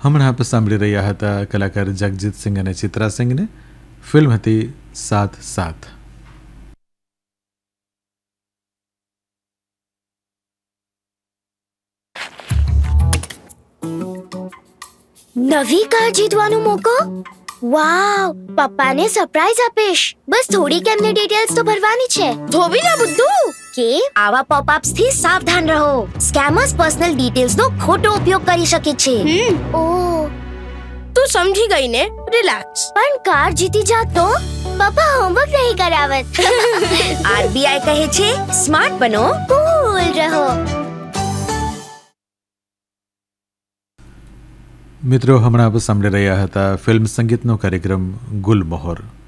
હમણાં આપ સાંભળી રહ્યા હતા કલાકાર જગજીત સિંહ અને ચિત્રા સિંઘને. ફિલ્મ હતી સાથ સાથ. નવી કાર જીતવાનો મોકો. વાવ, પપ્પાને સરપ્રાઈઝ આપીશ. બસ થોડીક એમની ડિટેલ્સ તો ભરવાની છે. ધોબી ના બુદ્ધુ કે આવા પોપઅપ્સ થી સાવધાન રહો. સ્કેમર્સ પર્સનલ ડિટેલ્સ નો ખોટો ઉપયોગ કરી શકે છે. ઓ, તું સમજી ગઈ ને? રિલેક્સ. પણ કાર જીતી જાત તો પપ્પા હોમવર્ક નહીં કરાવત. આરબીઆઈ કહે છે સ્માર્ટ બનો, કૂલ રહો. મિત્રો, હમણાં આપ સાંભળી રહ્યા હતા ફિલ્મ સંગીતનો કાર્યક્રમ ગુલમોહર.